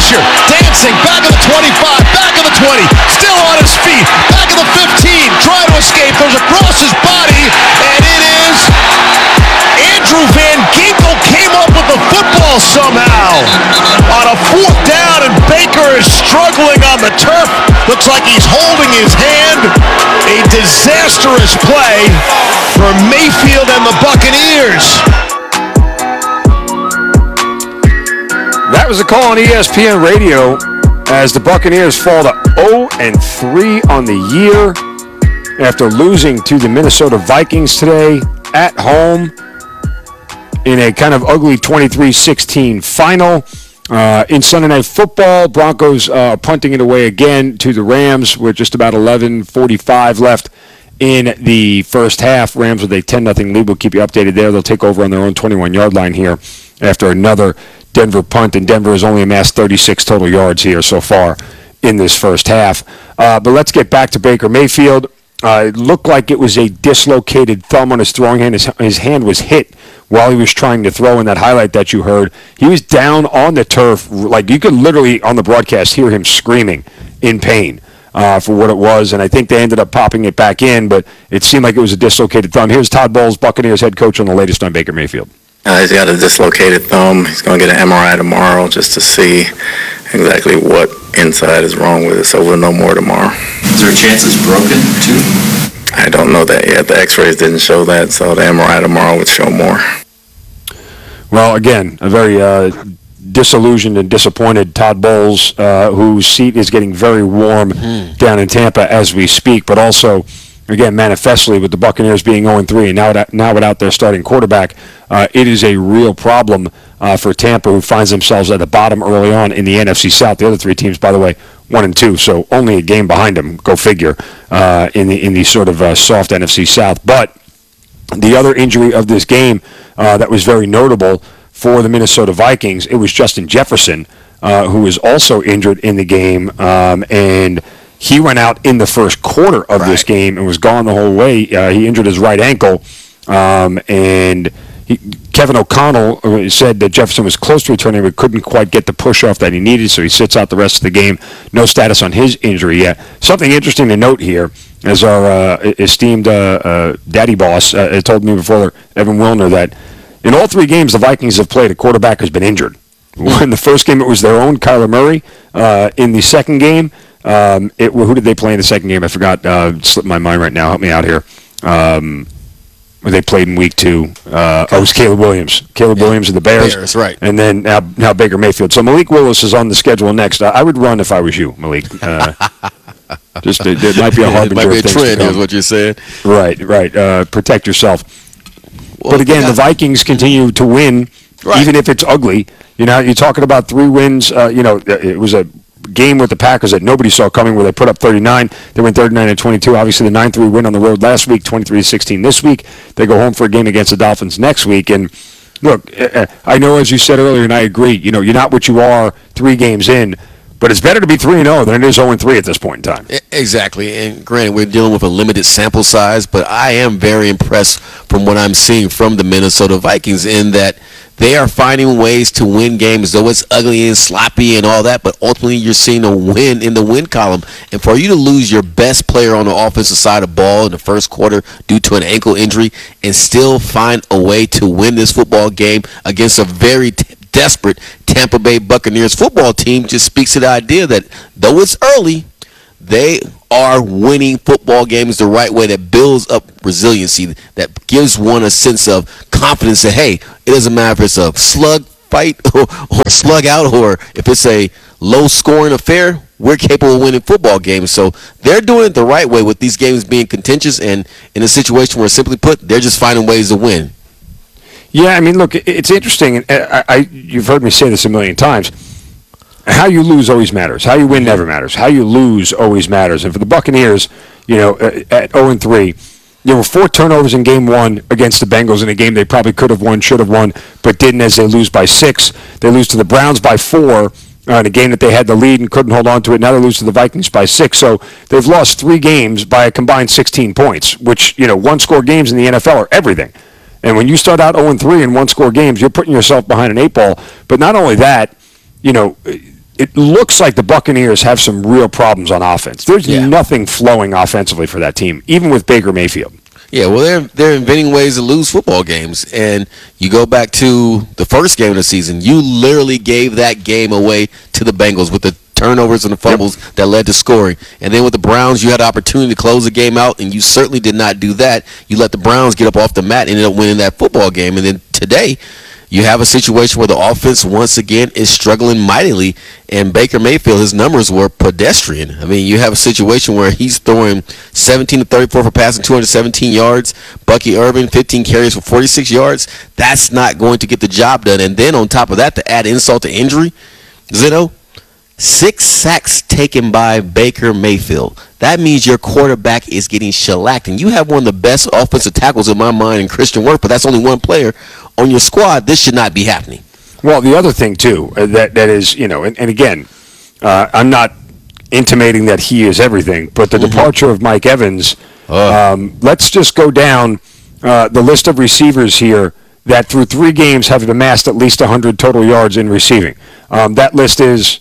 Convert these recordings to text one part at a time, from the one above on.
Frazier dancing, back of the 25, back of the 20, still on his feet, back of the 15, trying to escape, goes across his body, and it is Andrew Van Ginkel came up with the football somehow on a fourth down, and Baker is struggling on the turf. Looks like he's holding his hand. A disastrous play for Mayfield and the Buccaneers. That was a call on ESPN Radio as the Buccaneers fall to 0-3 on the year after losing to the Minnesota Vikings today at home in a kind of ugly 23-16 final. In Sunday Night Football, Broncos punting it away again to the Rams with just about 11:45 left in the first half. Rams with a 10-0 lead. We'll keep you updated there. They'll take over on their own 21-yard line here after another Denver punt, and Denver has only amassed 36 total yards here so far in this first half. But let's get back to Baker Mayfield. It looked like it was a dislocated thumb on his throwing hand. His hand was hit while he was trying to throw in that highlight that you heard. He was down on the turf. Like, you could literally, on the broadcast, hear him screaming in pain for what it was. And I think they ended up popping it back in, but it seemed like it was a dislocated thumb. Here's Todd Bowles, Buccaneers head coach, on the latest on Baker Mayfield. He's got a dislocated thumb. He's going to get an MRI tomorrow just to see exactly what inside is wrong with it, so we'll know more tomorrow. Is there a chance it's broken, too? I don't know that yet. The x-rays didn't show that, so the MRI tomorrow would show more. Well, again, a very disillusioned and disappointed Todd Bowles, whose seat is getting very warm down in Tampa as we speak, but also, again, manifestly with the Buccaneers being 0-3 and now without their starting quarterback, it is a real problem for Tampa, who finds themselves at the bottom early on in the NFC South. The other three teams, by the way, 1-2, so only a game behind them. Go figure. In the sort of soft NFC South. But the other injury of this game that was very notable for the Minnesota Vikings, it was Justin Jefferson, who was also injured in the game, and he went out in the first quarter of this game and was gone the whole way. He injured his right ankle, and Kevin O'Connell said that Jefferson was close to returning but couldn't quite get the push-off that he needed, so he sits out the rest of the game. No status on his injury yet. Something interesting to note here, as our esteemed daddy boss told me before, Evan Wilner, that in all three games the Vikings have played, a quarterback has been injured. In the first game, it was their own Kyler Murray. In the second game, who did they play in the second game? I forgot. Slipped my mind right now. Help me out here. They played in week 2. It was Caleb Williams. Williams of the Bears. Bears, right. And then now Baker Mayfield. So Malik Willis is on the schedule next. I would run if I was you, Malik. Just it might be a harbinger. It might be a of things trend, is what you're saying. Right. Protect yourself. Well, but again, the Vikings continue to win, even if it's ugly. You know, you're talking about 3 wins. It was a game with the Packers that nobody saw coming, where they put up 39. They went 39-22. Obviously, the 9-3 win on the road last week, 23-16 this week. They go home for a game against the Dolphins next week. And look, I know, as you said earlier, and I agree, you're not what you are 3 games in, but it's better to be 3-0 than it is 0-3 at this point in time. Exactly. And granted, we're dealing with a limited sample size, but I am very impressed from what I'm seeing from the Minnesota Vikings in that they are finding ways to win games, though it's ugly and sloppy and all that, but ultimately you're seeing a win in the win column. And for you to lose your best player on the offensive side of the ball in the first quarter due to an ankle injury and still find a way to win this football game against a very desperate Tampa Bay Buccaneers football team just speaks to the idea that though it's early, they are winning football games the right way, that builds up resiliency, that gives one a sense of confidence that, hey, it doesn't matter if it's a slug fight or slug out, or if it's a low-scoring affair, we're capable of winning football games. So they're doing it the right way with these games being contentious, and in a situation where, simply put, they're just finding ways to win. Yeah, I mean, look, it's interesting. You've heard me say this a million times. How you lose always matters. How you win never matters. How you lose always matters. And for the Buccaneers, at 0-3, there were 4 turnovers in game 1 against the Bengals in a game they probably could have won, should have won, but didn't, as they lose by 6. They lose to the Browns by 4 in a game that they had the lead and couldn't hold on to it. Now they lose to the Vikings by 6. So they've lost 3 games by a combined 16 points, which, one-score games in the NFL are everything. And when you start out 0-3 in one-score games, you're putting yourself behind an 8 ball. But not only that, it looks like the Buccaneers have some real problems on offense. There's nothing flowing offensively for that team, even with Baker Mayfield. Yeah, well, they're inventing ways to lose football games. And you go back to the first game of the season, you literally gave that game away to the Bengals with the turnovers and the fumbles that led to scoring. And then with the Browns, you had the opportunity to close the game out, and you certainly did not do that. You let the Browns get up off the mat and ended up winning that football game. And then today, you have a situation where the offense once again is struggling mightily, and Baker Mayfield, his numbers were pedestrian. I mean, you have a situation where he's throwing 17 to 34 for passing, 217 yards. Bucky Irvin, 15 carries for 46 yards. That's not going to get the job done. And then on top of that, to add insult to injury, Zeno, 6 sacks taken by Baker Mayfield. That means your quarterback is getting shellacked. And you have one of the best offensive tackles in my mind in Christian Work, but that's only one player on your squad. This should not be happening. Well, the other thing, too, that is, and again, I'm not intimating that he is everything, but the departure of Mike Evans, let's just go down the list of receivers here that through 3 games have amassed at least 100 total yards in receiving. That list is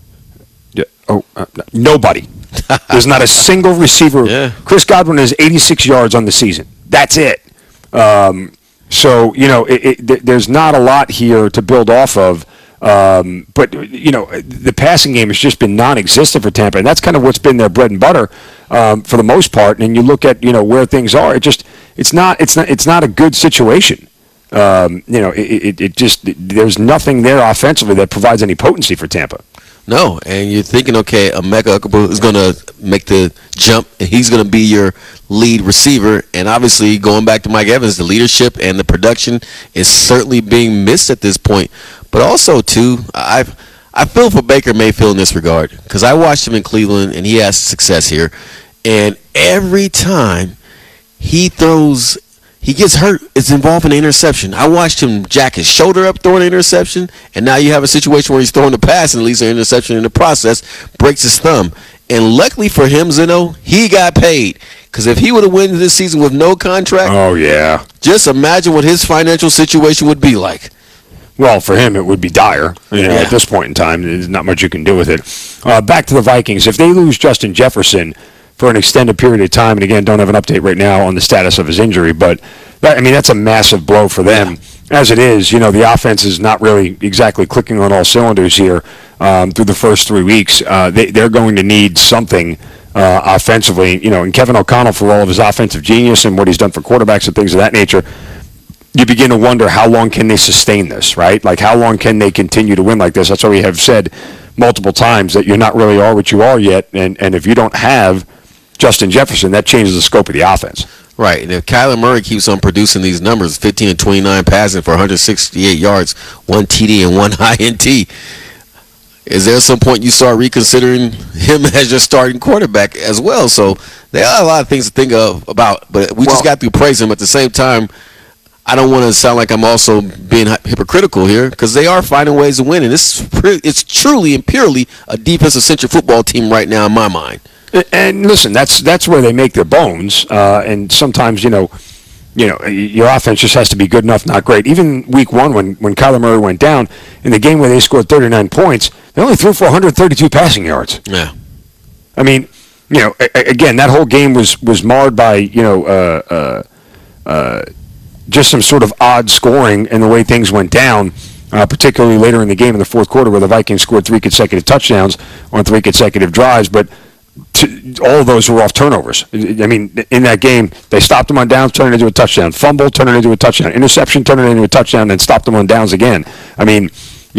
nobody. There's not a single receiver. Yeah. Chris Godwin has 86 yards on the season. That's it. So, there's not a lot here to build off of. But, the passing game has just been non-existent for Tampa, and that's kind of what's been their bread and butter for the most part. And you look at, where things are, it's not a good situation. There's nothing there offensively that provides any potency for Tampa. No, and you're thinking, okay, Emeka Okafor is going to make the jump, and he's going to be your lead receiver. And obviously, going back to Mike Evans, the leadership and the production is certainly being missed at this point. But also, too, I feel for Baker Mayfield in this regard because I watched him in Cleveland, and he has success here. And every time he throws, he gets hurt, it's involved in an interception. I watched him jack his shoulder up throwing an interception, and now you have a situation where he's throwing the pass and leaves an interception in the process, breaks his thumb. And luckily for him, Zeno, he got paid. Because if he would have won this season with no contract, just imagine what his financial situation would be like. Well, for him, it would be dire. At this point in time, there's not much you can do with it. Back to the Vikings. If they lose Justin Jefferson for an extended period of time, and again, don't have an update right now on the status of his injury, but that's a massive blow for them. As it is, the offense is not really exactly clicking on all cylinders here through the first 3 weeks. They're going to need something offensively. And Kevin O'Connell, for all of his offensive genius and what he's done for quarterbacks and things of that nature, you begin to wonder how long can they sustain this, right? Like, how long can they continue to win like this? That's why we have said multiple times that you're not really are what you are yet, and if you don't have Justin Jefferson, that changes the scope of the offense. Right, and if Kyler Murray keeps on producing these numbers, 15 and 29 passing for 168 yards, 1 TD and 1 INT, is there some point you start reconsidering him as your starting quarterback as well? So there are a lot of things to think about, but we just got to praise him. At the same time, I don't want to sound like I'm also being hypocritical here because they are finding ways to win, and it's truly and purely a defensive-centric football team right now in my mind. And listen, that's where they make their bones. And sometimes, your offense just has to be good enough, not great. Even week 1, when Kyler Murray went down, in the game where they scored 39 points, they only threw for 132 passing yards. Yeah. I mean, again, that whole game was marred by, just some sort of odd scoring and the way things went down, particularly later in the game in the fourth quarter where the Vikings scored 3 consecutive touchdowns on 3 consecutive drives. But all of those were off turnovers. I mean, in that game, they stopped them on downs, turned it into a touchdown. Fumble, turned it into a touchdown. Interception, turned it into a touchdown, and stopped them on downs again. I mean,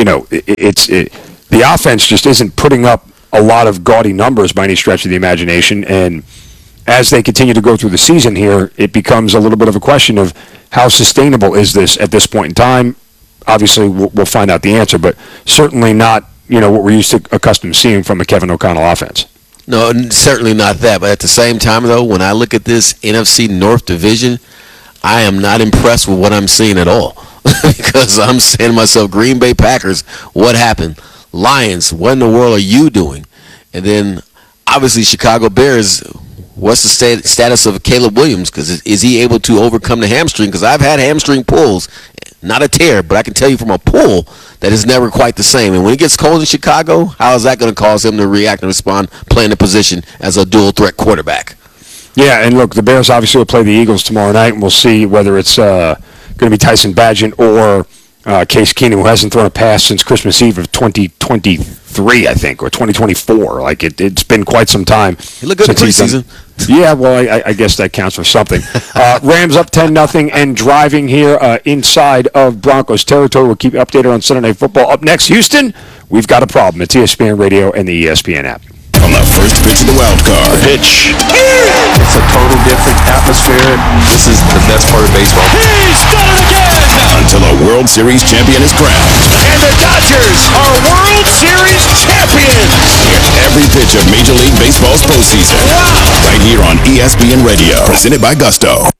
the offense just isn't putting up a lot of gaudy numbers by any stretch of the imagination. And as they continue to go through the season here, it becomes a little bit of a question of how sustainable is this at this point in time. Obviously, we'll find out the answer, but certainly not, what we're used to accustomed to seeing from a Kevin O'Connell offense. No, certainly not that. But at the same time, though, when I look at this NFC North division, I am not impressed with what I'm seeing at all. Because I'm saying to myself, Green Bay Packers, what happened? Lions, what in the world are you doing? And then, obviously, Chicago Bears, what's the status of Caleb Williams? Because is he able to overcome the hamstring? Because I've had hamstring pulls, not a tear, but I can tell you from a pull that is never quite the same. And when it gets cold in Chicago, how is that going to cause him to react and respond playing the position as a dual threat quarterback? Yeah, and look, the Bears obviously will play the Eagles tomorrow night, and we'll see whether it's going to be Tyson Bagent or Case Keenum, who hasn't thrown a pass since Christmas Eve of 2023, I think, or 2024. Like, it's been quite some time. He looked good in preseason. Yeah, well, I guess that counts for something. Rams up 10-0 and driving here inside of Broncos territory. We'll keep you updated on Sunday Night Football. Up next, Houston, we've got a problem. It's ESPN Radio and the ESPN app. On the first pitch of the wild card. Pitch. It's a total different atmosphere. This is the best part of baseball. He's done it again! Until a World Series champion is crowned. And the Dodgers are World Series champions! Here's every pitch of Major League Baseball's postseason. Wow! Right here on ESPN Radio. Presented by Gusto.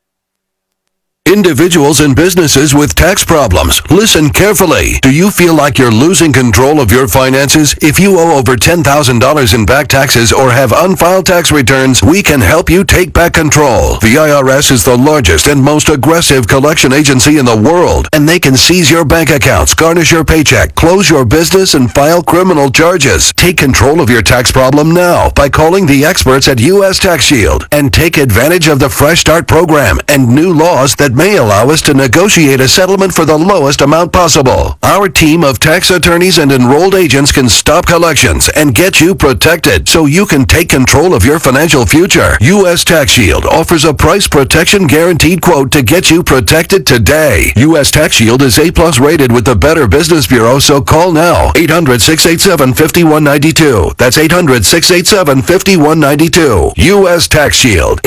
Individuals and businesses with tax problems, listen carefully. Do you feel like you're losing control of your finances? If you owe over $10,000 in back taxes or have unfiled tax returns, we can help you take back control. The IRS is the largest and most aggressive collection agency in the world, and they can seize your bank accounts, garnish your paycheck, close your business, and file criminal charges. Take control of your tax problem now by calling the experts at U.S. Tax Shield and take advantage of the Fresh Start program and new laws that may allow us to negotiate a settlement for the lowest amount possible. Our team of tax attorneys and enrolled agents can stop collections and get you protected so you can take control of your financial future. U.S. Tax Shield offers a price protection guaranteed quote to get you protected today. U.S. Tax Shield is A+ rated with the Better Business Bureau, so call now. 800-687-5192. That's 800-687-5192. U.S. Tax Shield.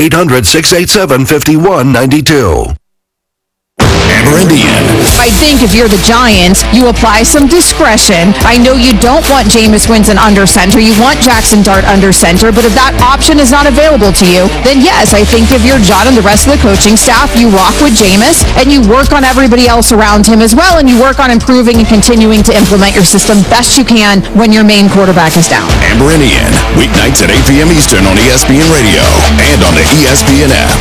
800-687-5192. Amber Indian. I think if you're the Giants, you apply some discretion. I know you don't want Jameis Winston under center. You want Jackson Dart under center. But if that option is not available to you, then yes, I think if you're John and the rest of the coaching staff, you rock with Jameis and you work on everybody else around him as well, and you work on improving and continuing to implement your system best you can when your main quarterback is down. Amber Indian. Weeknights at 8 p.m. Eastern on ESPN Radio and on the ESPN app.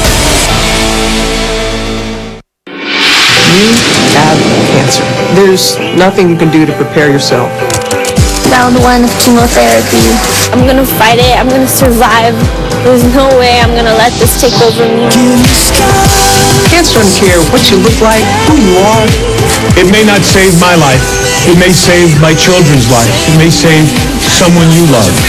You have cancer. There's nothing you can do to prepare yourself. Round 1 of chemotherapy. I'm gonna fight it. I'm gonna survive. There's no way I'm gonna let this take over me. Cancer doesn't care what you look like, who you are. It may not save my life. It may save my children's life. It may save someone you love.